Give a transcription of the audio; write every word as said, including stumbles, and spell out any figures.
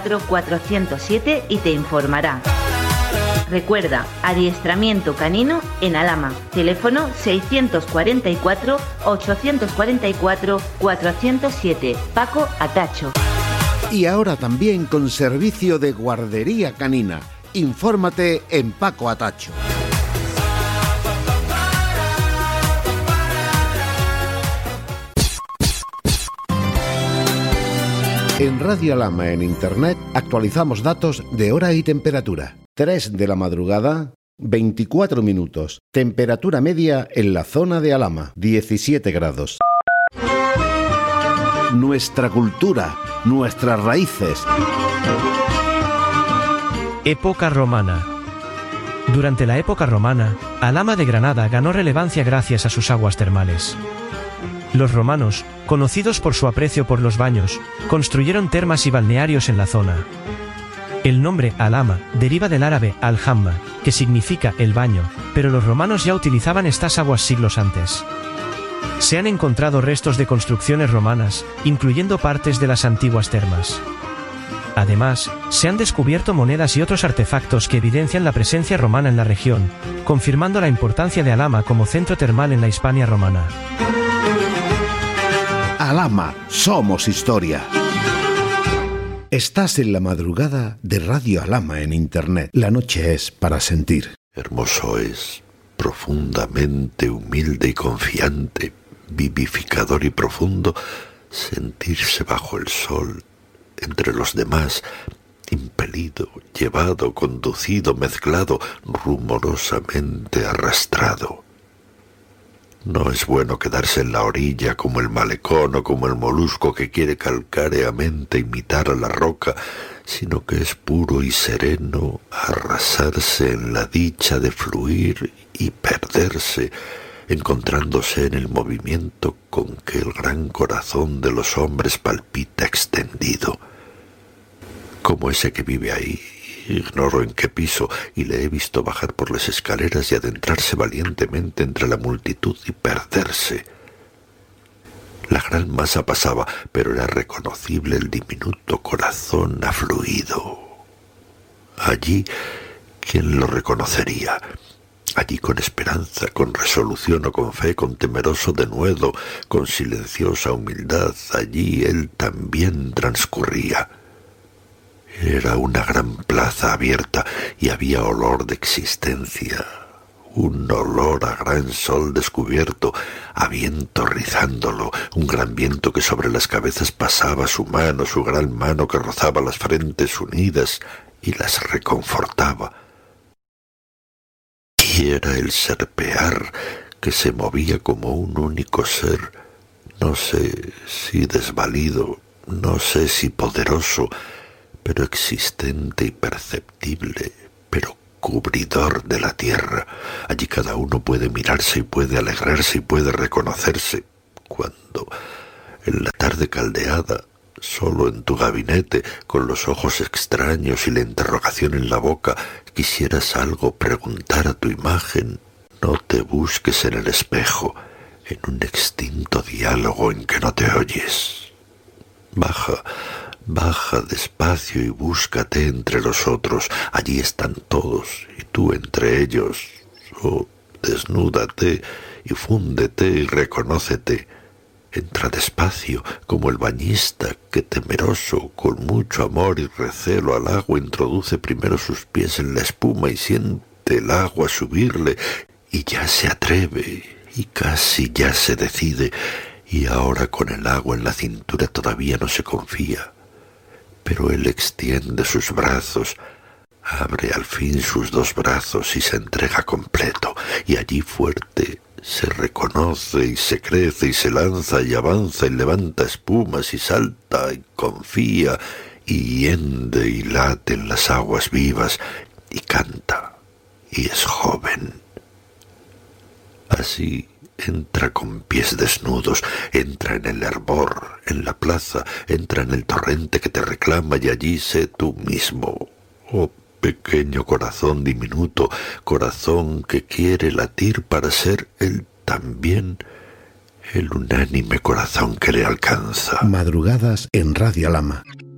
cuatro cuatro cero siete y te informará. Recuerda, adiestramiento canino en Alhama. Teléfono seiscientos cuarenta y cuatro, ochocientos cuarenta y cuatro, cuatrocientos siete. Paco Atacho. Y ahora también con servicio de guardería canina. Infórmate en Paco Atacho. En Radio Alhama en Internet actualizamos datos de hora y temperatura. tres de la madrugada, veinticuatro minutos. Temperatura media en la zona de Alhama, diecisiete grados. Nuestra cultura, nuestras raíces. Época romana. Durante la época romana, Alhama de Granada ganó relevancia gracias a sus aguas termales. Los romanos, conocidos por su aprecio por los baños, construyeron termas y balnearios en la zona. El nombre Alhama deriva del árabe al-hamma, que significa el baño, pero los romanos ya utilizaban estas aguas siglos antes. Se han encontrado restos de construcciones romanas, incluyendo partes de las antiguas termas. Además, se han descubierto monedas y otros artefactos que evidencian la presencia romana en la región, confirmando la importancia de Alhama como centro termal en la Hispania romana. Alhama, somos historia. Estás en la madrugada de Radio Alhama en Internet. La noche es para sentir. Hermoso es, profundamente humilde y confiante, vivificador y profundo, sentirse bajo el sol, entre los demás, impelido, llevado, conducido, mezclado, rumorosamente arrastrado. No es bueno quedarse en la orilla como el malecón o como el molusco que quiere calcáreamente imitar a la roca, sino que es puro y sereno arrasarse en la dicha de fluir y perderse, encontrándose en el movimiento con que el gran corazón de los hombres palpita extendido. Como ese que vive ahí, ignoro en qué piso, y le he visto bajar por las escaleras y adentrarse valientemente entre la multitud y perderse. La gran masa pasaba, pero era reconocible el diminuto corazón afluido. Allí, ¿quién lo reconocería? Allí con esperanza, con resolución o con fe, con temeroso denuedo, con silenciosa humildad, allí él también transcurría. Era una gran plaza abierta y había olor de existencia, un olor a gran sol descubierto, a viento rizándolo, un gran viento que sobre las cabezas pasaba su mano, su gran mano que rozaba las frentes unidas y las reconfortaba. Y era el serpear que se movía como un único ser, no sé si desvalido, no sé si poderoso, pero existente y perceptible, pero cubridor de la tierra. Allí cada uno puede mirarse y puede alegrarse y puede reconocerse. Cuando, en la tarde caldeada, solo en tu gabinete, con los ojos extraños y la interrogación en la boca, quisieras algo preguntar a tu imagen, no te busques en el espejo, en un extinto diálogo en que no te oyes. Baja, baja despacio y búscate entre los otros. Allí están todos, y tú entre ellos. Oh, desnúdate y fúndete y reconócete. Entra despacio, como el bañista que, temeroso, con mucho amor y recelo al agua, introduce primero sus pies en la espuma y siente el agua subirle, y ya se atreve, y casi ya se decide, y ahora con el agua en la cintura todavía no se confía. Pero él extiende sus brazos, abre al fin sus dos brazos y se entrega completo, y allí fuerte se reconoce y se crece y se lanza y avanza y levanta espumas y salta y confía y hiende y late en las aguas vivas y canta y es joven. Así entra con pies desnudos, entra en el hervor, en la plaza, entra en el torrente que te reclama y allí sé tú mismo. Oh, pequeño corazón diminuto, corazón que quiere latir para ser él también el unánime corazón que le alcanza. Madrugadas en Radio Alhama.